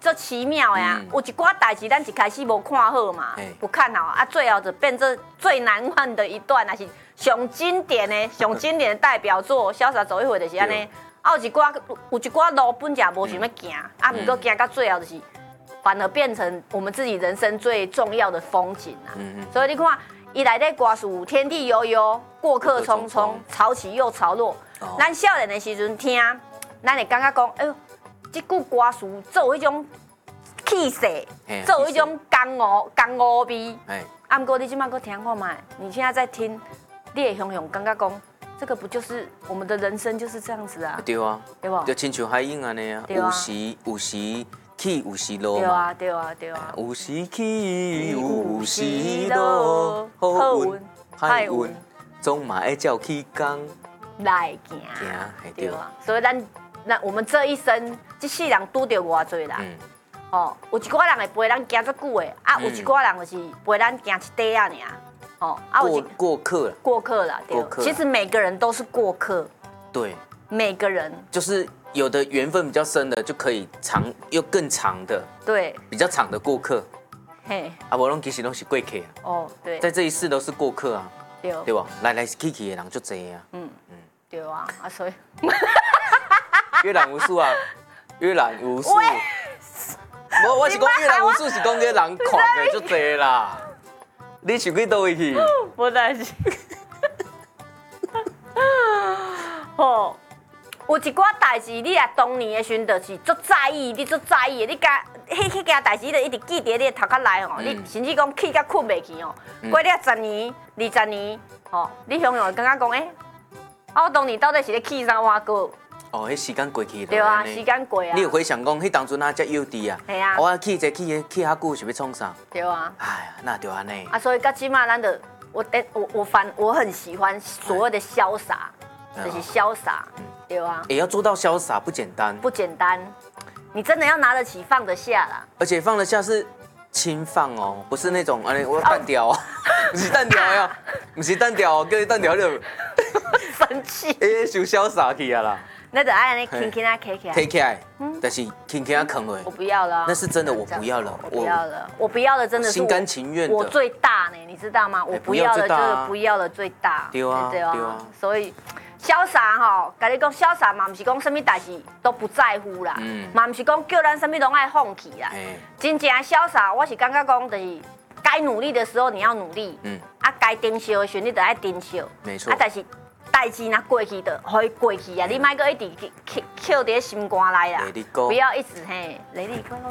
这奇妙呀！有一寡代志咱一开始无看好嘛，不看好啊，最后就变成最难忘的一段，还是上经典的代表作《潇洒走一回》就是安尼。啊，有一寡路本也无想要行，啊，不过行到最后就是。反而变成我们自己人生最重要的风景啊！所以你看，伊内底歌词有天地悠悠，过客匆匆，潮起又潮落。咱少年的时阵听，咱会感觉讲，哎呦，这句歌词做有迄种气势，做有迄种江湖味。啊，不过你今麦搁听看嘛，你现在在听，你会雄感觉讲，这个不就是我们的人生就是这样子啊？ 对啊， 对不？ 就亲像海影安尼啊，有时起有时落嘛， 对啊。 有时起有时落，好运歹运，总嘛爱照起工来行。对啊，所以咱我们这一生，这世人拄着偌济人，哦，有一寡人会陪咱行足久的，啊，有一寡人就是陪咱行一底啊尔，哦，啊， 过客啦， 对。其实每个人都是过客， 对， 每个人就是。有的缘分比较深的，就可以长又更长的， 对， 比较长的过客， 嘿， 啊，无拢其实拢是过客啊， 哦，对， 在这一世都是过客啊， 对吧？来去的人就多啊， 对啊，啊，所以阅览无数啊，阅览无数，我是讲阅览无数是讲个人看的就多啦，你想去倒位去？ 不担心，哦。有一寡代志，你啊当年的时阵就是足在意，你足在意的，你甲迄件代志，你就一直记伫你的头壳内吼，你甚至讲起甲困袂去哦。过了10年、20年，吼，你常常会感觉讲，我当年到底是咧气啥话过？ 哦，迄时间过去了。 对啊，时间过啊。 你有回想讲，迄当初哪遮幼稚啊？ 系啊。 我气遐久是要创啥？ 对啊。 哎呀，那就安尼。 啊，所以到即马咱就我很喜欢所谓的潇洒，就是潇洒。对啊， 也要做到潇洒不简单， 不简单，你真的要拿得起放得下啦。 而且放得下是轻放哦，不是那种我单调哦，不是单调呀，不是单调哦，叫你单调就生气。 受潇洒去啊啦。 那就爱你轻轻啊，K 起来 ，K 起来，但是轻轻啊扛落。 我不要了， 那是真的，我不要了， 我不要了，真的是心甘情愿的。 我最大呢，你知道吗？我不要了就是不要了最大。 对啊， 所以。潇洒吼，甲你讲潇洒嘛，唔是讲什么代志都不在乎啦，嘛唔是讲叫咱什么拢爱放弃啦。真正潇洒，我是感觉讲就是该努力的时候你要努力，啊该珍惜的时候你就爱珍惜， 没错。 啊但是代志若过去的，可以过去啊，你莫搁一直扣伫心肝内啦，不要一直嘿，Let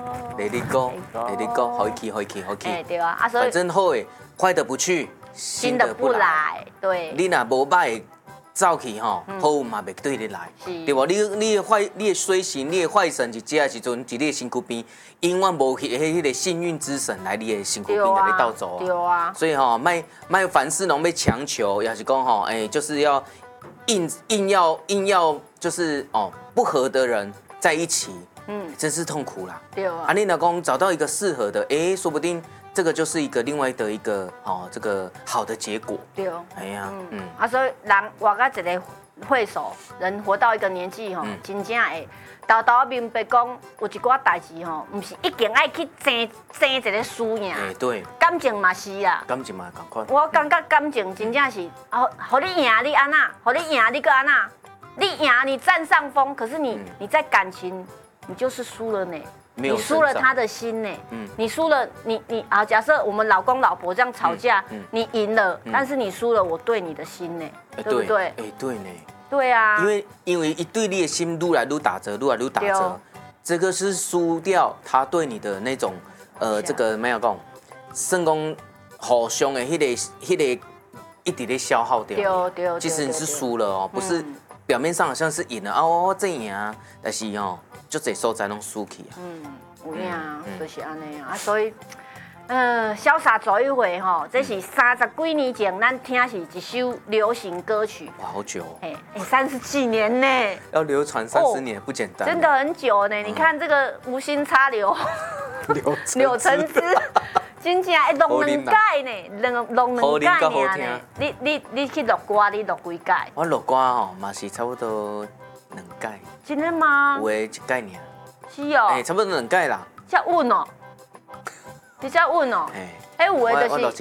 it go， 好去。 对啊，所以反正好诶，坏的不去，新的不来。 对， 你若无歹。走去吼，好运嘛袂对你来，对无？你的水神，你的坏神一食的时阵，伫你的身躯边，永远无迄个幸运之神来你的身躯边甲你斗走啊。 对啊。 所以吼，卖凡事拢要强求，也是讲吼，就是要硬要就是不合的人在一起，真是痛苦啦。 对啊。 啊，你若讲找到一个适合的，说不定。这个就是另外的一个这个好的结果。 对， 哎呀， 所以人活到一个岁数，人活到一个年纪吼，真正会豆豆明白讲，有一寡代志吼，唔是一定爱去争一个输赢。 对。 感情嘛是啊。 感情嘛同款。 我感觉感情真正是，互你赢你安那，互你赢你个安那，你赢你占上风，可是你在感情，你就是输了呢。你输了他的心呢，你输了你啊！假设我们老公老婆这样吵架，你赢了，但是你输了我对你的心呢，对不对？ 对呢。 对啊。 因为一对你的心愈来愈打折，这个是输掉他对你的那种这个没有讲，算讲互相的迄个一直在消耗掉。对。其实你是输了哦，不是表面上好像是赢了啊，我这赢啊，但是就这所在拢输去啊。 有影就是安尼啊，所以，潇洒走一回吼，这是30几年前咱听是一首流行歌曲。 哇，好久哦 ！30几年呢。 要流传30年不简单。 真的很久呢，你看这个无心插柳，柳橙汁。真正会弄2届呢，弄2届尔呢。你去录歌，你录几届？ 我录歌吼，嘛是差不多2届。 真的吗？ 有诶1届尔。 是哦。 差不多2届啦。 较稳哦，比较稳哦。哎，有的就是